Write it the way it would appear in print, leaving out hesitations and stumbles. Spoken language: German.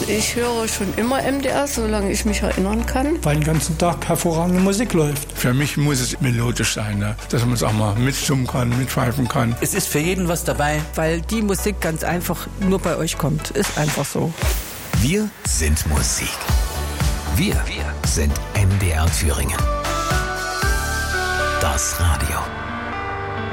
Ich höre schon immer MDR, solange ich mich erinnern kann. Weil den ganzen Tag hervorragende Musik läuft. Für mich muss es melodisch sein, ne? Dass man es auch mal mitsummen kann, mitpfeifen kann. Es ist für jeden was dabei. Weil die Musik ganz einfach nur bei euch kommt. Ist einfach so. Wir sind Musik. Wir sind MDR Thüringen. Das Radio.